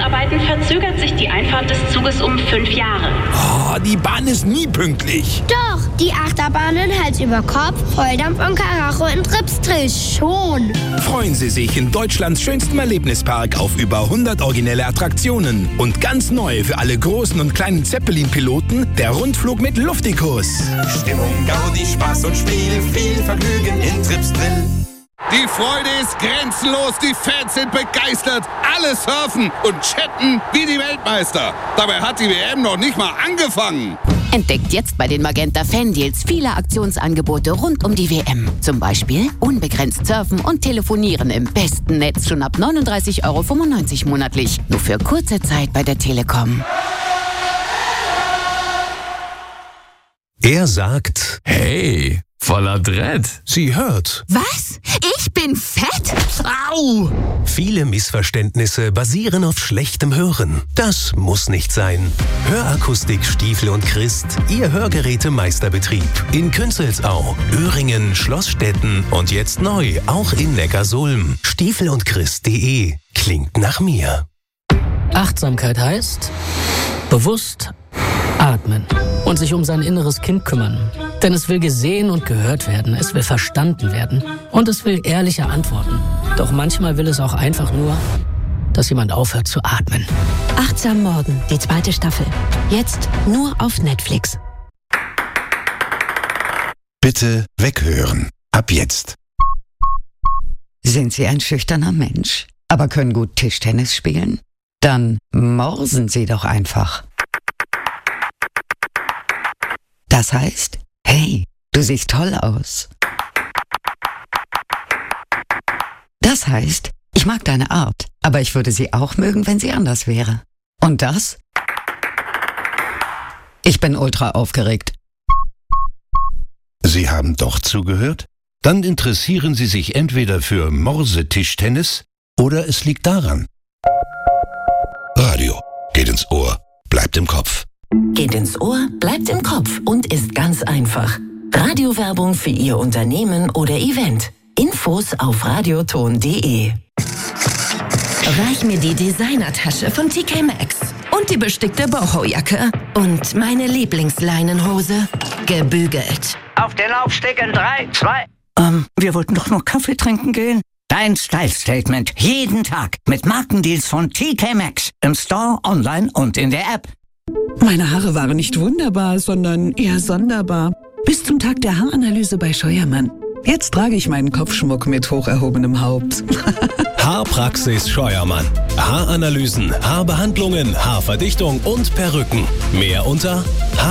Sanierungsarbeiten verzögert sich die Einfahrt des Zuges um 5 Jahre. Oh, die Bahn ist nie pünktlich. Doch, die Achterbahnen Hals über Kopf, Volldampf und Karacho in Tripstrill schon. Freuen Sie sich in Deutschlands schönstem Erlebnispark auf über 100 originelle Attraktionen. Und ganz neu für alle großen und kleinen Zeppelin-Piloten, der Rundflug mit Luftikus. Stimmung, Gaudi, Spaß und Spiel, viel Vergnügen in Tripstrill. Die Freude ist grenzenlos, die Fans sind begeistert, alle surfen und chatten wie die Weltmeister. Dabei hat die WM noch nicht mal angefangen. Entdeckt jetzt bei den Magenta Fan-Deals viele Aktionsangebote rund um die WM. Zum Beispiel unbegrenzt surfen und telefonieren im besten Netz schon ab 39,95 € monatlich. Nur für kurze Zeit bei der Telekom. Er sagt, hey, voller Dread. Sie hört. Was? Ich bin fett? Au! Viele Missverständnisse basieren auf schlechtem Hören. Das muss nicht sein. Hörakustik Stiefel und Christ, Ihr Hörgerätemeisterbetrieb. In Künzelsau, Öhringen, Schlossstetten und jetzt neu auch in Neckarsulm. stiefelundchrist.de klingt nach mir. Achtsamkeit heißt bewusst atmen und sich um sein inneres Kind kümmern. Denn es will gesehen und gehört werden, es will verstanden werden und es will ehrliche Antworten. Doch manchmal will es auch einfach nur, dass jemand aufhört zu atmen. Achtsam Morden, die 2. Staffel. Jetzt nur auf Netflix. Bitte weghören. Ab jetzt. Sind Sie ein schüchterner Mensch, aber können gut Tischtennis spielen? Dann morsen Sie doch einfach. Das heißt, hey, du siehst toll aus. Das heißt, ich mag deine Art, aber ich würde sie auch mögen, wenn sie anders wäre. Und das? Ich bin ultra aufgeregt. Sie haben doch zugehört? Dann interessieren Sie sich entweder für Morsetischtennis oder es liegt daran. Radio geht ins Ohr, bleibt im Kopf. Geht ins Ohr, bleibt im Kopf und ist ganz einfach. Radiowerbung für Ihr Unternehmen oder Event. Infos auf radioton.de. Reich mir die Designertasche von TK Maxx und die bestickte Boho-Jacke und meine Lieblingsleinenhose gebügelt. Auf den Laufsteg in 3, 2... wir wollten doch nur Kaffee trinken gehen. Dein Style-Statement jeden Tag mit Markendeals von TK Maxx im Store, online und in der App. Meine Haare waren nicht wunderbar, sondern eher sonderbar. Bis zum Tag der Haaranalyse bei Scheuermann. Jetzt trage ich meinen Kopfschmuck mit hoch erhobenem Haupt. Haarpraxis Scheuermann. Haaranalysen, Haarbehandlungen, Haarverdichtung und Perücken. Mehr unter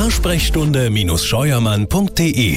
haarsprechstunde-scheuermann.de.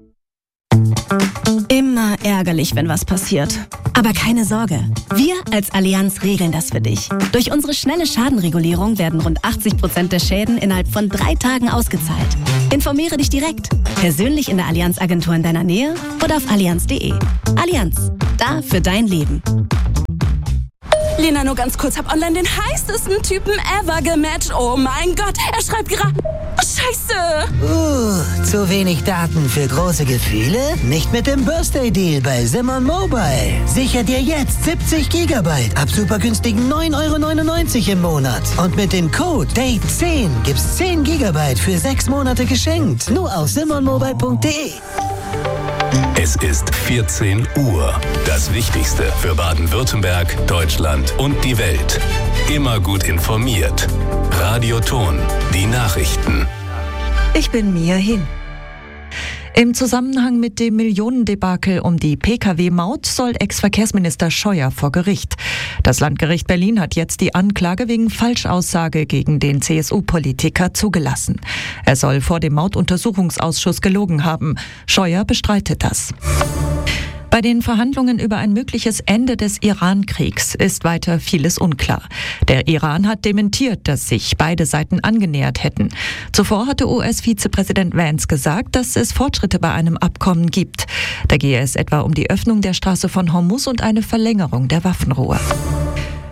Immer ärgerlich, wenn was passiert. Aber keine Sorge, wir als Allianz regeln das für dich. Durch unsere schnelle Schadenregulierung werden rund 80% der Schäden innerhalb von 3 Tagen ausgezahlt. Informiere dich direkt, persönlich in der Allianz-Agentur in deiner Nähe oder auf allianz.de. Allianz, da für dein Leben. Lena, nur ganz kurz, hab online den heißesten Typen ever gematcht. Oh mein Gott, er schreibt gerade... Oh, Scheiße! Zu wenig Daten für große Gefühle? Nicht mit dem Birthday-Deal bei Simon Mobile. Sicher dir jetzt 70 Gigabyte ab super günstigen 9,99 € im Monat. Und mit dem Code DATE10 gibt's 10 Gigabyte für 6 Monate geschenkt. Nur auf simonmobile.de. Es ist 14 Uhr. Das Wichtigste für Baden-Württemberg, Deutschland und die Welt. Immer gut informiert. Radioton, die Nachrichten. Ich bin Mia Hin. Im Zusammenhang mit dem Millionendebakel um die Pkw-Maut soll Ex-Verkehrsminister Scheuer vor Gericht. Das Landgericht Berlin hat jetzt die Anklage wegen Falschaussage gegen den CSU-Politiker zugelassen. Er soll vor dem Mautuntersuchungsausschuss gelogen haben. Scheuer bestreitet das. Bei den Verhandlungen über ein mögliches Ende des Iran-Kriegs ist weiter vieles unklar. Der Iran hat dementiert, dass sich beide Seiten angenähert hätten. Zuvor hatte US-Vizepräsident Vance gesagt, dass es Fortschritte bei einem Abkommen gibt. Da gehe es etwa um die Öffnung der Straße von Hormuz und eine Verlängerung der Waffenruhe.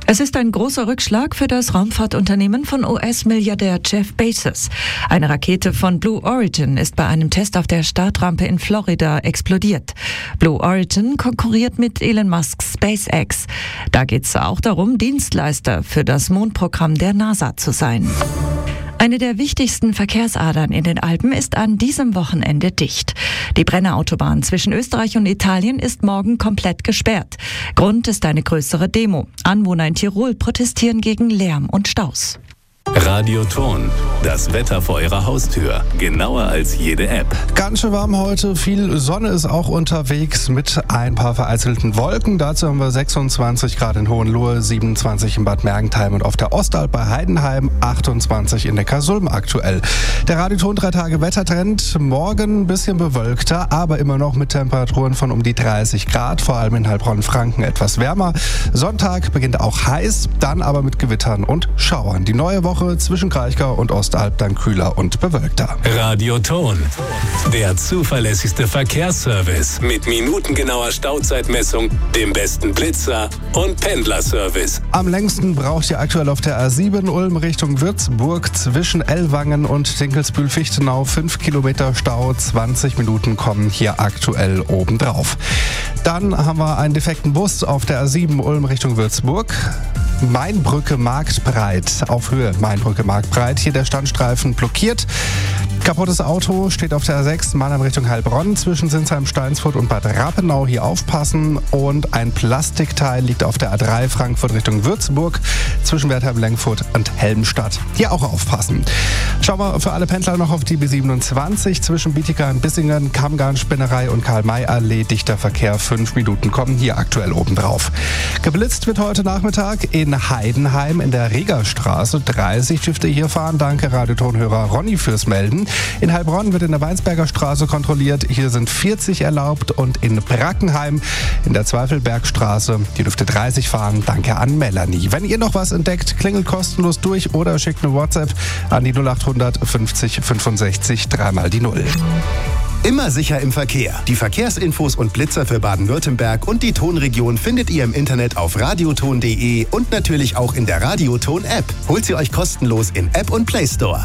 Es ist ein großer Rückschlag für das Raumfahrtunternehmen von US-Milliardär Jeff Bezos. Eine Rakete von Blue Origin ist bei einem Test auf der Startrampe in Florida explodiert. Blue Origin konkurriert mit Elon Musks SpaceX. Da geht es auch darum, Dienstleister für das Mondprogramm der NASA zu sein. Eine der wichtigsten Verkehrsadern in den Alpen ist an diesem Wochenende dicht. Die Brennerautobahn zwischen Österreich und Italien ist morgen komplett gesperrt. Grund ist eine größere Demo. Anwohner in Tirol protestieren gegen Lärm und Staus. Radioton, das Wetter vor Ihrer Haustür. Genauer als jede App. Ganz schön warm heute. Viel Sonne ist auch unterwegs mit ein paar vereinzelten Wolken. Dazu haben wir 26 Grad in Hohenlohe, 27 in Bad Mergentheim und auf der Ostalb bei Heidenheim, 28 in Neckarsulm aktuell. Der Radioton 3 Tage Wettertrend. Morgen ein bisschen bewölkter, aber immer noch mit Temperaturen von um die 30 Grad. Vor allem in Heilbronn-Franken etwas wärmer. Sonntag beginnt auch heiß, dann aber mit Gewittern und Schauern. Die neue Woche zwischen Kraichgau und Ostalb dann kühler und bewölkter. Radioton, der zuverlässigste Verkehrsservice mit minutengenauer Stauzeitmessung, dem besten Blitzer und Pendlerservice. Am längsten braucht ihr aktuell auf der A7 Ulm Richtung Würzburg zwischen Ellwangen und Dinkelsbühl-Fichtenau 5 Kilometer Stau, 20 Minuten kommen hier aktuell obendrauf. Dann haben wir einen defekten Bus auf der A7 Ulm Richtung Würzburg. Mainbrücke Marktbreit, auf Höhe Mainbrücke Marktbreit. Hier der Standstreifen blockiert. Kaputtes Auto steht auf der A6 Mannheim Richtung Heilbronn zwischen Sinsheim, Steinsfurt und Bad Rappenau. Hier aufpassen. Und ein Plastikteil liegt auf der A3 Frankfurt Richtung Würzburg zwischen Wertheim-Lengfurt und Helmstadt. Hier auch aufpassen. Schauen wir für alle Pendler noch auf die B27 zwischen Bietigheim und Bissingen, Kammgarn-Spinnerei und Karl-May-Allee. Dichter Verkehr, 5 Minuten kommen hier aktuell obendrauf. Geblitzt wird heute Nachmittag in Heidenheim in der Regerstraße. 30 dürft ihr hier fahren. Danke Radiotonhörer Ronny fürs Melden. In Heilbronn wird in der Weinsberger Straße kontrolliert. Hier sind 40 erlaubt. Und in Brackenheim in der Zweifelbergstraße, die dürfte 30 fahren. Danke an Melanie. Wenn ihr noch was entdeckt, klingelt kostenlos durch oder schickt eine WhatsApp an die 0800 50 65 3 die 0. Immer sicher im Verkehr. Die Verkehrsinfos und Blitzer für Baden-Württemberg und die Tonregion findet ihr im Internet auf radioton.de und natürlich auch in der Radioton-App. Holt sie euch kostenlos in App und Play Store.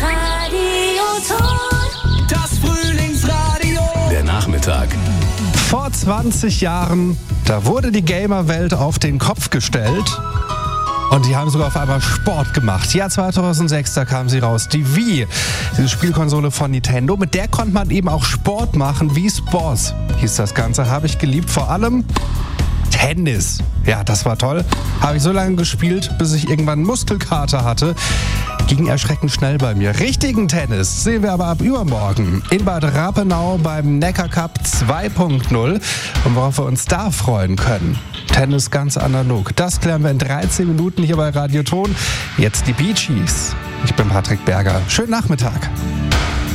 Radioton, das Frühlingsradio. Der Nachmittag. Vor 20 Jahren, da wurde die Gamerwelt auf den Kopf gestellt. Und die haben sogar auf einmal Sport gemacht. Jahr 2006, da kam sie raus. Die Wii, diese Spielkonsole von Nintendo. Mit der konnte man eben auch Sport machen. Wii Sports hieß das Ganze. Habe ich geliebt. Vor allem Tennis. Ja, das war toll. Habe ich so lange gespielt, bis ich irgendwann Muskelkater hatte. Ging erschreckend schnell bei mir. Richtigen Tennis sehen wir aber ab übermorgen in Bad Rappenau beim Neckar Cup 2.0. Und worauf wir uns da freuen können. Tennis ganz analog. Das klären wir in 13 Minuten hier bei Radioton. Jetzt die Bee Gees. Ich bin Patrick Berger. Schönen Nachmittag.